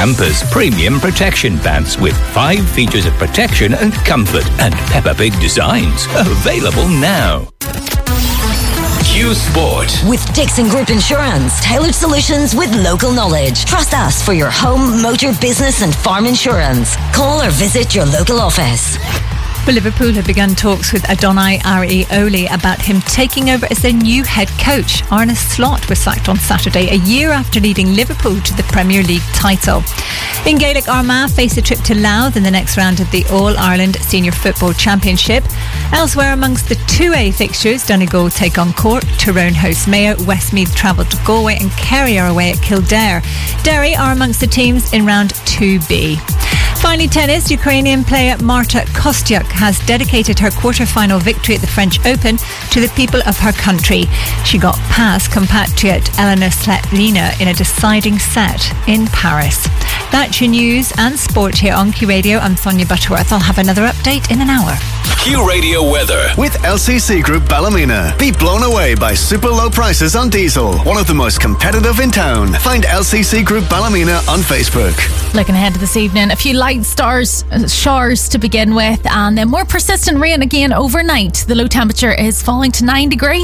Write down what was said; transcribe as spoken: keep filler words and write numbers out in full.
Campers Premium Protection Pants with five features of protection and comfort and Peppa Pig designs. Available now. Q Sport. With Dixon Group Insurance. Tailored solutions with local knowledge. Trust us for your home, motor, business and farm insurance. Call or visit your local office. Well, Liverpool have begun talks with Adonai Areoli about him taking over as their new head coach. Arne Slot was sacked on Saturday, a year after leading Liverpool to the Premier League title. In Gaelic, Armagh face a trip to Louth in the next round of the All-Ireland Senior Football Championship. Elsewhere amongst the two A fixtures, Donegal take on Cork, Tyrone host Mayo, Westmeath travel to Galway and Kerry are away at Kildare. Derry are amongst the teams in round two B. Finally, tennis. Ukrainian player Marta Kostyuk has dedicated her quarter-final victory at the French Open to the people of her country. She got past compatriot Elena Svitolina in a deciding set in Paris. That's your news and sport here on Q Radio. I'm Sonia Butterworth. I'll have another update in an hour. Q Radio weather. With L C C Group Ballymena. Be blown away by super low prices on diesel. One of the most competitive in town. Find L C C Group Ballymena on Facebook. Looking ahead to this evening, a few light stars, showers to begin with, and then more persistent rain again overnight. The low temperature is falling to nine degrees.